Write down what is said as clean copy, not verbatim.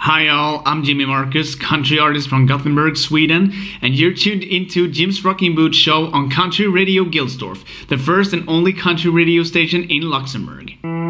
Hi all, I'm Jimmy Marcus, country artist from Gothenburg, Sweden, and you're tuned into Jim's Rocking Boot show on Country Radio Gilsdorf, the first and only country radio station in Luxembourg.